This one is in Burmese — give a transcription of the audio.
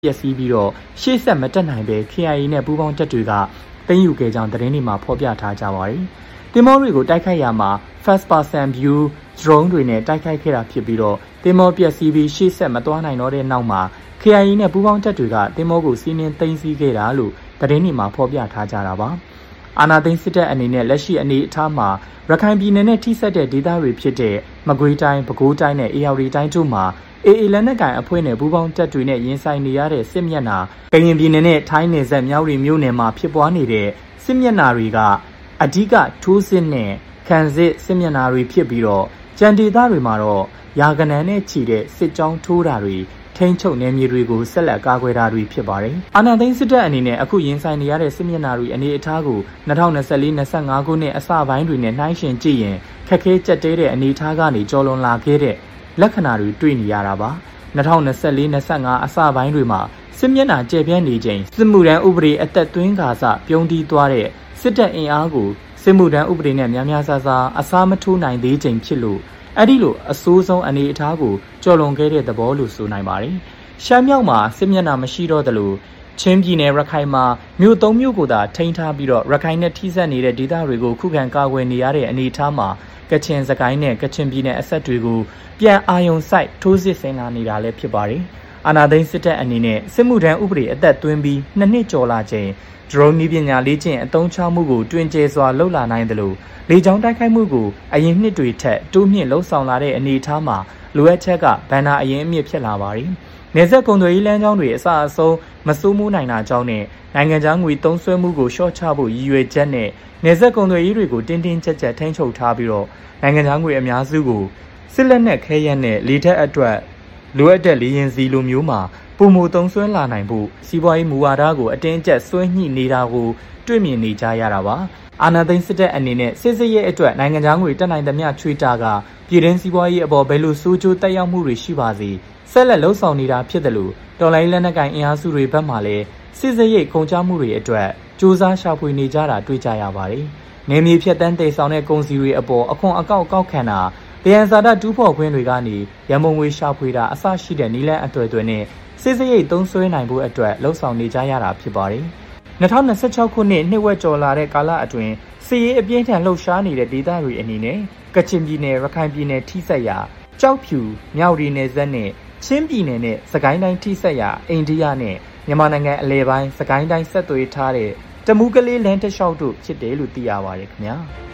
ပျက်စီးပြီးတော့ရှေ့ဆက်မတက်နိုင်ပဲ KIA နဲ့ပူးပေါင်းတပ်တွေကသိမ်းယူခဲ့ကြောင်းသတင်းတွေမှာဖော်ပြထားကြပါတယ်။သင်္ဘောတွေကိုတိုက်ခိုက်ရမှာ first person view drone တွေနဲ့တိုက်ခိုက်ခဲ့တာဖြစ်ပြီးတော့သင်္ဘောပျက်စီးပြီးရှေ့ဆက်မသွားနိုင်တော့တဲ့နောက်မှာ KIA နဲ့ပူးပေါင်းတပ်တွေကသင်္ဘောကိုစီးနင်းသိမ်းဆည်းခဲ့တာလို့သတင်းတွေမှာဖော်ပြထားကြတာပါ။အာဏာသိမ်းစစ်တပ်အနေနဲ့လက်ရှိအနေအထားမှာရခိုင်ပြည်နယ်နဲ့ထိစပ်တဲ့ဒေသတွေဖြစ်တဲ့မကွေးတိုင်း၊ပဲခူးတိုင်းနဲ့အေရဝတီတိုင်းတို့မှာAA လက်နက်ကိုင်အဖွဲ့နဲ့ပူးပေါင်းတပ်တွေနဲ့ရင်ဆိုင်နေရတဲ့စစ်မျက်နှာကရင်ပြည်နယ်နဲ့ထိုင်းနယ်စပ်မြောက်ရီမြို့နယ်မှာဖြစ်ပွားနေတဲ့စစ်မျက်နှာတွေကအဓိကထိုးစစ်နဲ့ခံစစ်မျက်နှာတွေဖြစ်ပြီးတော့ကြံဒေသတွေမှာတော့ရာဂဏန်းနဲ့ချီတဲ့စစ်ကြောင်းထိုးတာတွေထိန်းချုပ်နယ်မြေတွေကိုဆက်လက်ကာကွယ်တာတွေဖြစ်ပါတယ်။အာဏာသိမ်းစစ်တပ်အနေနဲ့အခုရင်ဆိုင်နေရတဲ့စစ်မျက်နှာတွေအနေအထားကို2024-25ခုနှစ်အစပိုင်းတွေနဲ့နှိုင်းယှဉ်ကြည့်ရင်ခက်ခဲကြက်တဲတဲ့အနေအထားကနေကျော်လွန်လာခဲ့တဲ့လက္ခဏာတွေတွေ့နေရတာပါ2024-25အစပိုင်းတွေမှာစစ်မျက်နှာကျယ်ပြန့်နေချိန်စစ်မှုထမ်းဥပဒေအသက်သွင်းကာစပြုံးတီးသွားတဲ့စစ်တပ်အင်အားကိုစစ်မှုထမ်းဥပဒေနဲ့များများစားစားအစားမထိုးနိုင်သေးချိန်ဖြစ်လို့အဲ့ဒီလိုအဆိုးဆုံးအနေအထားကိုကျော်လွန်ခဲ့တဲ့သဘောလို့ဆိုနိုင်ပါတယ်ရှမ်းမြောက်မှာစစ်မျက်နှာမရှိတော့သလိုချင်းပြည်နယ်ရခိုင်မှာမြို့၃မြို့ကိုသာထိန်းထားပြီးတော့ရခိုင်နဲ့ထိစပ်နေတဲ့ဒေသတွေကိုခုခံကာကွယ်နေရတဲ့အနေအထားမှာကချင်စကိုင်းနဲ့ကချင်ပြည်နယ်အဆက်တွေကိုပြန်အာယုံစိုက်ထိုးစစ်ဆင်လာနေတာလည်းဖြစ်ပါတယ်။အာဏာသိမ်းစစ်တပ်အနေနဲ့စစ်မှုထမ်းဥပဒေအသက်သွင်းပြီး2နှစ်ကျော်လာချိန်ဒရုန်းနည်းပညာလေ့ကျင့်အသုံးချမှုကိုတွင်ကျဲစွာလှုပ်လာနိုင်တယ်လို့လေကြောင်းတိုက်ခိုက်မှုကိုအရင်နှစ်တွေထက်တိုးမြင့်လှုပ်ဆောင်လာတဲ့အနေအထားမှာလိုအပ်ချက်ကဘန်နာအရင်အမြင့်ဖြစ်လာပါတယ်။နေဆက်ကုန်သွယ်ရေးလမ်းကြောင်းတွေအစအဆုံးမစိုးမိုးနိုင်တာကြောင့်နဲ့နိုင်ငံခြားငွေသုံးစွဲမှုကိုလျှော့ချဖို့ရည်ရွယ်ချက်နဲ့နေဆက်ကုန်သွယ်ရေးတွေကိုတင်းတင်းကျပ်ကျပ်ထိန်းချုပ်ထားပြီးတော့နိုင်ငံခြားငွေအများစုကိုစစ်လက်နက်ခဲယမ်းနဲ့လေတပ်အတွက်လိုအပ်တဲ့လေယာဉ်စီလိုမျိုးမှာပုံမသုံးစွဲလာနိုင်ဖို့စီးပွားရေးမူဝါဒကိုအတင်းအကျပ်ဆွဲညှိနေတာကိုတွေ့မြင်နေကြရတာပါအာဏာသိမ်းစစ်တပ်အနေနဲ့စစ်ရေးအတွက်နိုင်ငံခြားငွေတက်နိုင်သမျှချွေတာကပြည်တွင်းစီးပွားရေးအပေါ်ဘယ်လိုဆိုးကျိုးတက်ရောက်မှုတွေရှိပါစေဆက်လက်လှုပ်ဆောင်နေတာဖြစ်တယ်လို့တော်လိုင်းလက်နက်ကိုင်အင်အားစုတွေဘက်မှလည်းစစ်ရေးကုန်ကျမှုတွေအတွက်စ조사ရှာဖွေနေကြတာတွေ့ကြရပါတယ်နေမြေဖြတ်တန်းတည်ဆောင်တဲ့ကုန်စည်တွေအပေါ်အခွန်အကောက်ကောက်ခံတာတရားစာတတူးဖော်ခွင့်တွေကနေရန်ပုံငွေရှာဖွေတာအစရှိတဲ့နည်းလမ်းအသွယ်သွယ်နဲ့စစ်ရေးသုံးစွဲနိုင်ဖို့အတွက်လှုံ့ဆော်နေကြရတာဖြစ်ပါတယ်2026ခုနှစ်နှစ်ဝက်ကျော်လာတဲ့ကာလအတွင်းစစ်ရေးအပြင်းထန်လှုပ်ရှားနေတဲ့ဒေသတွေအနေနဲ့ကချင်ပြည်နယ်ရခိုင်ပြည်နယ်ထိစပ်ရာကြောက်ဖြူမြောက်ရီနယ်စပ်နဲ့ချင်းပြည်နယ်နဲ့စကိုင်းတိုင်းထိစပ်ရာအိန္ဒိယနဲ့မြန်မာနိုင်ငံအလဲပိုင်းစကိုင်းတိုင်းဆက်သွယ်ထားတဲ့တမူးကလေးလမ်းတစ်လျှောက်တို့ဖြစ်တယ်လို့သိရပါတယ်ခင်ဗျာ